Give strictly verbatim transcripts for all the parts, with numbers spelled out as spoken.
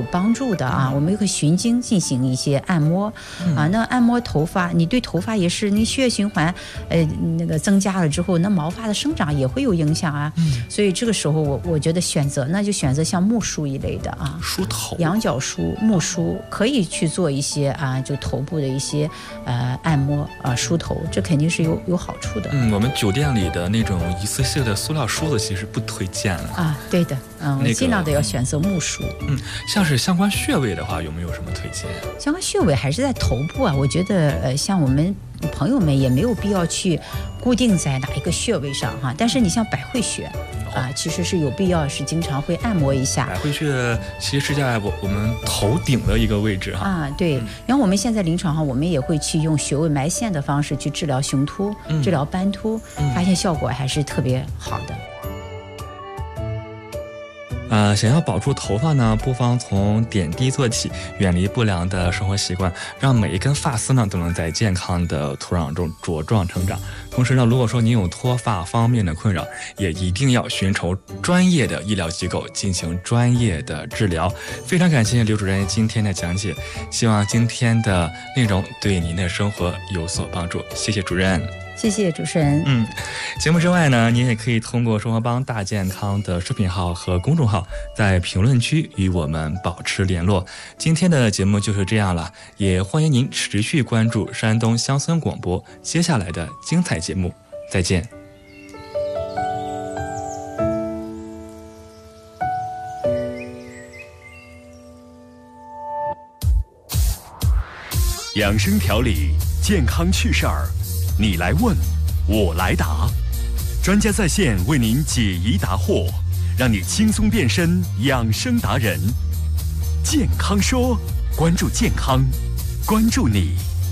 帮助的啊。我们可以循经进行一些按摩啊，那按摩头发，你对头发也是，你血液循环呃那个增加了之后，那毛发的生长也会有影响啊。所以这个时候我我觉得选择那就选择像木梳一类的啊， 梳头、 羊角梳、木梳，可以去做一些啊，就头部的一些呃按摩啊，梳头，这肯定是有有好处的。 嗯，我们酒店里的那种一次性的塑料梳子其实不推荐了啊。对的，嗯，那个、尽量的要选择木梳。 嗯，像是相关穴位的话，有没有什么推荐？ 相关穴位还是在头部啊，我觉得呃，像我们朋友们也没有必要去固定在哪一个穴位上哈。但是你像百会穴。啊，其实是有必要是经常会按摩一下。 百会穴其实是在我我们头顶的一个位置哈。 啊，对。然后我们现在临床上，我们也会去用穴位埋线的方式去治疗雄秃、嗯、治疗斑秃，发现效果还是特别好的。 呃，想要保住头发呢，不妨从点滴做起，远离不良的生活习惯，让每一根发丝呢都能在健康的土壤中茁壮成长。同时呢，如果说您有脱发方面的困扰，也一定要寻求专业的医疗机构进行专业的治疗。非常感谢刘主任今天的讲解，希望今天的内容对您的生活有所帮助。谢谢主任。 谢谢主持人。 嗯，节目之外呢，您也可以通过生活帮大健康的视频号和公众号，在评论区与我们保持联络。今天的节目就是这样了，也欢迎您持续关注山东乡村广播接下来的精彩节目。再见。 养生调理，健康趣事儿。你来问，我来答，专家在线为您解疑答惑，让你轻松变身养生达人。健康说，关注健康，关注你。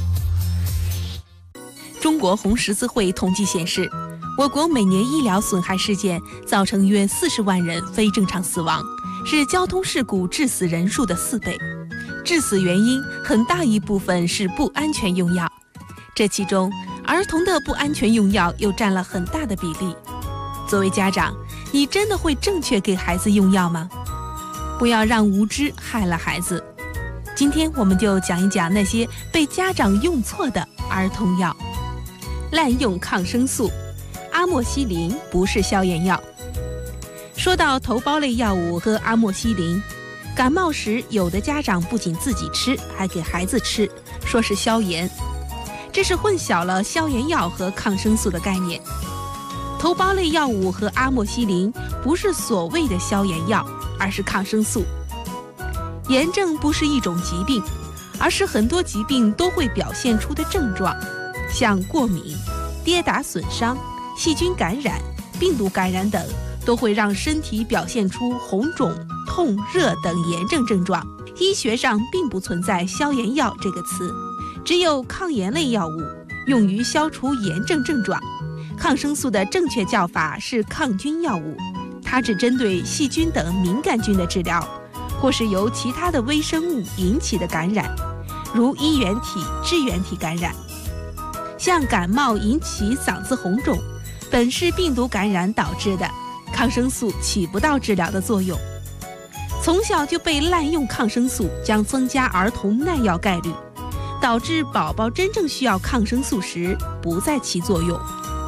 中国红十字会统计显示，我国每年医疗损害事件造成约四十万人非正常死亡，是交通事故致死人数的四倍。致死原因很大一部分是不安全用药，这其中儿童的不安全用药又占了很大的比例。作为家长，你真的会正确给孩子用药吗？不要让无知害了孩子。今天我们就讲一讲那些被家长用错的儿童药。滥用抗生素，阿莫西林不是消炎药。说到头孢类药物和阿莫西林，感冒时有的家长不仅自己吃，还给孩子吃，说是消炎。这是混淆了消炎药和抗生素的概念。头孢类药物和阿莫西林不是所谓的消炎药，而是抗生素。炎症不是一种疾病，而是很多疾病都会表现出的症状，像过敏、跌打损伤、细菌感染、病毒感染等，都会让身体表现出红肿、痛、热等炎症症状。医学上并不存在消炎药这个词，只有抗炎类药物，用于消除炎症症状。抗生素的正确叫法是抗菌药物，它只针对细菌等敏感菌的治疗，或是由其他的微生物引起的感染，如衣原体、支原体感染。像感冒引起嗓子红肿，本是病毒感染导致的，抗生素起不到治疗的作用。从小就被滥用抗生素，将增加儿童耐药概率，导致宝宝真正需要抗生素时不再起作用。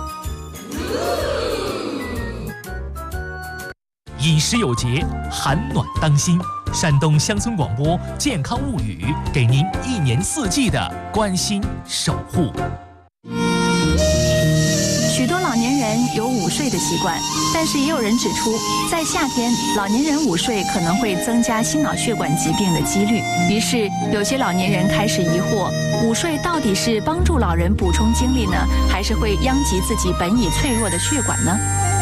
饮食有节，寒暖当心。山东乡村广播健康物语，给您一年四季的关心守护。 许多老年人有午睡的习惯，但是也有人指出，在夏天，老年人午睡可能会增加心脑血管疾病的几率。于是，有些老年人开始疑惑：午睡到底是帮助老人补充精力呢，还是会殃及自己本已脆弱的血管呢？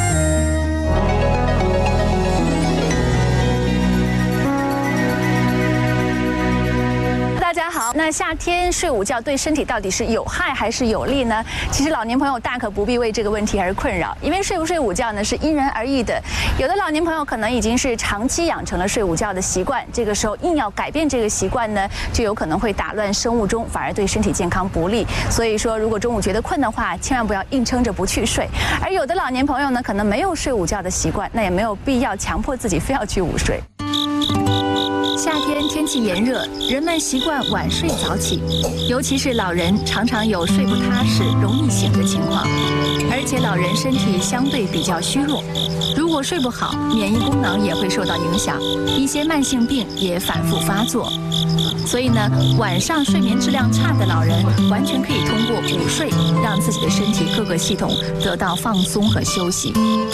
大家好，那夏天睡午觉对身体到底是有害还是有利呢？其实老年朋友大可不必为这个问题而困扰，因为睡不睡午觉呢是因人而异的。有的老年朋友可能已经是长期养成了睡午觉的习惯，这个时候硬要改变这个习惯呢，就有可能会打乱生物钟，反而对身体健康不利。所以说，如果中午觉得困的话，千万不要硬撑着不去睡。而有的老年朋友呢，可能没有睡午觉的习惯，那也没有必要强迫自己非要去午睡。 夏天天气炎热，人们习惯晚睡早起，尤其是老人常常有睡不踏实、容易醒的情况。而且老人身体相对比较虚弱，如果睡不好，免疫功能也会受到影响，一些慢性病也反复发作。所以呢，晚上睡眠质量差的老人，完全可以通过午睡，让自己的身体各个系统得到放松和休息。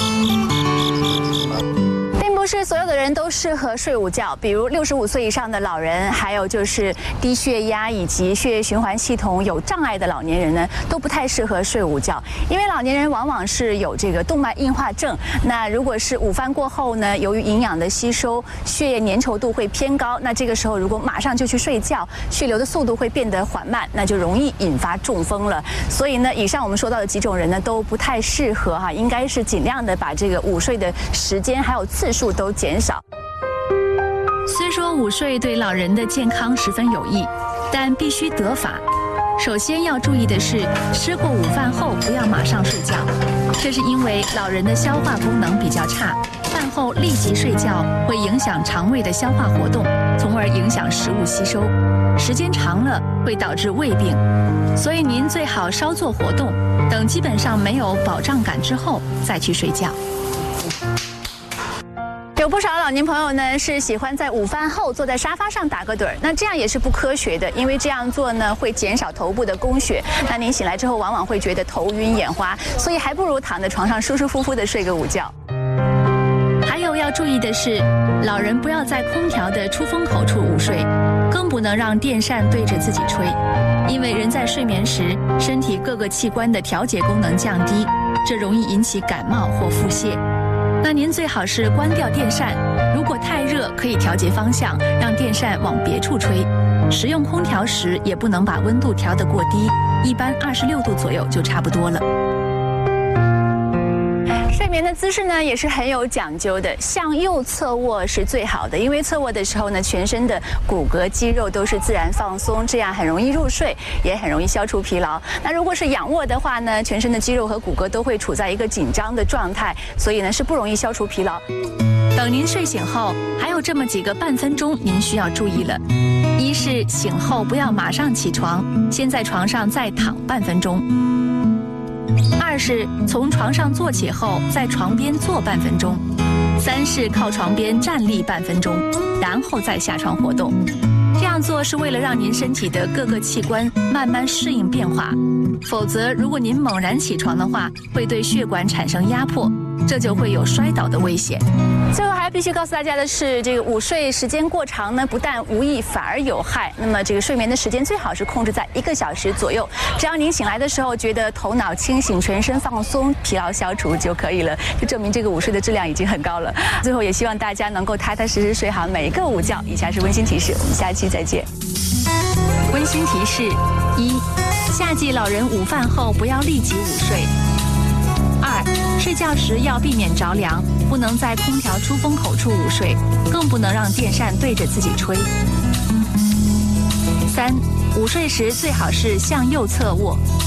不是所有的人都适合睡午觉，比如六十五岁以上的老人，还有就是低血压以及血液循环系统有障碍的老年人呢，都不太适合睡午觉，因为老年人往往是有这个动脉硬化症。那如果是午饭过后呢，由于营养的吸收，血液粘稠度会偏高，那这个时候如果马上就去睡觉，血流的速度会变得缓慢，那就容易引发中风了。所以呢，以上我们说到的几种人呢，都不太适合哈，应该是尽量的把这个午睡的时间还有次数都减少。虽说午睡对老人的健康十分有益，但必须得法。首先要注意的是，吃过午饭后不要马上睡觉，这是因为老人的消化功能比较差，饭后立即睡觉会影响肠胃的消化活动，从而影响食物吸收，时间长了会导致胃病。所以您最好稍作活动，等基本上没有饱胀感之后再去睡觉。有不少老年朋友呢是喜欢在午饭后坐在沙发上打个盹儿，那这样也是不科学的，因为这样做呢会减少头部的供血，那您醒来之后往往会觉得头晕眼花，所以还不如躺在床上舒舒服服的睡个午觉。还有要注意的是，老人不要在空调的出风口处午睡，更不能让电扇对着自己吹，因为人在睡眠时，身体各个器官的调节功能降低，这容易引起感冒或腹泻。那您最好是关掉电扇，如果太热可以调节方向，让电扇往别处吹。使用空调时也不能把温度调得过低，一般二十六度左右就差不多了。睡眠的姿势呢也是很有讲究的，向右侧卧是最好的，因为侧卧的时候呢，全身的骨骼肌肉都是自然放松，这样很容易入睡，也很容易消除疲劳。那如果是仰卧的话呢，全身的肌肉和骨骼都会处在一个紧张的状态，所以呢是不容易消除疲劳。等您睡醒后，还有这么几个半分钟您需要注意了。一是醒后不要马上起床，先在床上再躺半分钟。二是从床上坐起后，在床边坐半分钟；三是靠床边站立半分钟，然后再下床活动。这样做是为了让您身体的各个器官慢慢适应变化，否则如果您猛然起床的话，会对血管产生压迫，这就会有摔倒的危险。最后还必须告诉大家的是，这个午睡时间过长呢，不但无益，反而有害。那么这个睡眠的时间最好是控制在一个小时左右，只要您醒来的时候觉得头脑清醒、全身放松、疲劳消除就可以了，就证明这个午睡的质量已经很高了。最后也希望大家能够踏踏实实睡好每一个午觉。以下是温馨提示，我们下期再见。温馨提示：一、夏季老人午饭后不要立即午睡。二、睡觉时要避免着凉，不能在空调出风口处午睡，更不能让电扇对着自己吹。三、午睡时最好是向右侧卧，